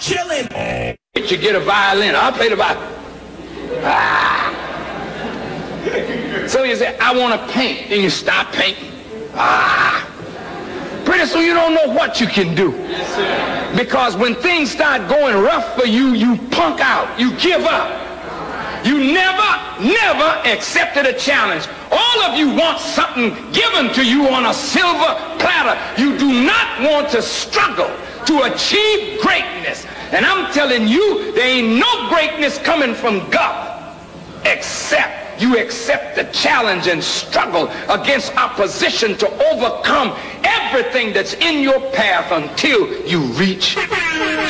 Chilling. You get a violin. I'll play the violin. Ah. So you say, I want to paint. Then you stop painting. Ah. Pretty soon you don't know what you can do. Yes, sir. Because when things start going rough for you, you punk out. You give up. You never accepted a challenge. All of you want something given to you on a silver platter. You do not want to struggle to achieve greatness. And I'm telling you, there ain't no greatness coming from God except you accept the challenge and struggle against opposition to overcome everything that's in your path until you reach